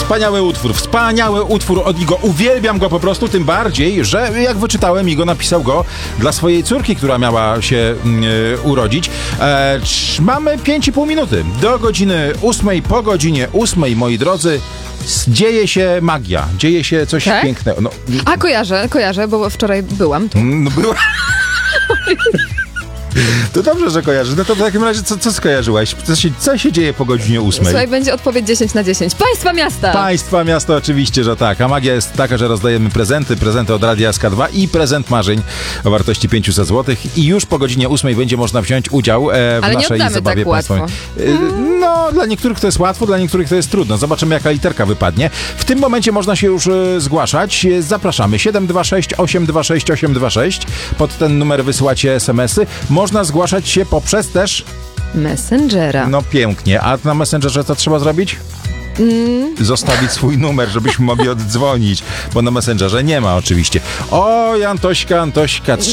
Wspaniały utwór od Igo. Uwielbiam go po prostu, tym bardziej, że jak wyczytałem, Igo napisał go dla swojej córki, która miała się urodzić. Mamy 5,5 minuty do godziny 8. Po godzinie 8, moi drodzy, dzieje się magia. Dzieje się coś pięknego. No, a kojarzę, bo wczoraj byłam tu. No była... To dobrze, że kojarzysz. No to w takim razie co skojarzyłaś? Co się dzieje po godzinie 8? Słuchaj, będzie odpowiedź 10/10. Państwa miasta! Państwa miasta oczywiście, że tak. A magia jest taka, że rozdajemy prezenty od Radia SK2 i prezent marzeń o wartości 500 zł. I już po godzinie 8 będzie można wziąć udział w naszej zabawie tak państwowej. No, dla niektórych to jest łatwo, dla niektórych to jest trudno. Zobaczymy, jaka literka wypadnie. W tym momencie można się już zgłaszać. Zapraszamy. 726 826 826. Pod ten numer wysyłacie SMS-y. Można zgłaszać się poprzez też... Messengera. No pięknie. A na Messengerze co trzeba zrobić? Zostawić swój numer, żebyśmy mogli oddzwonić, bo na Messengerze nie ma oczywiście. Oj, Antośka,